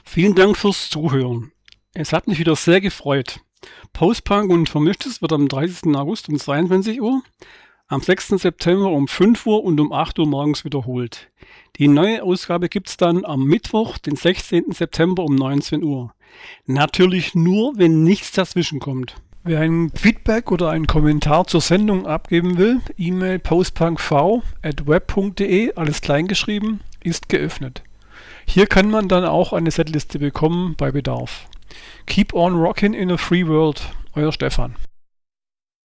Vielen Dank fürs Zuhören. Es hat mich wieder sehr gefreut. Postpunk und Vermischtes wird am 30. August um 22 Uhr, am 6. September um 5 Uhr und um 8 Uhr morgens wiederholt. Die neue Ausgabe gibt's dann am Mittwoch, den 16. September um 19 Uhr. Natürlich nur, wenn nichts dazwischen kommt. Wer ein Feedback oder einen Kommentar zur Sendung abgeben will, E-Mail postpunkv@web.de, alles kleingeschrieben, ist geöffnet. Hier kann man dann auch eine Setliste bekommen bei Bedarf. Keep on rockin' in a free world, euer Stefan.